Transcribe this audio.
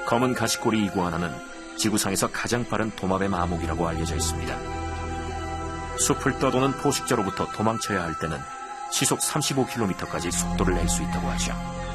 검은 가시꼬리 이구아나는 지구상에서 가장 빠른 도마뱀 아목이라고 알려져 있습니다. 숲을 떠도는 포식자로부터 도망쳐야 할 때는 시속 35km까지 속도를 낼 수 있다고 하죠.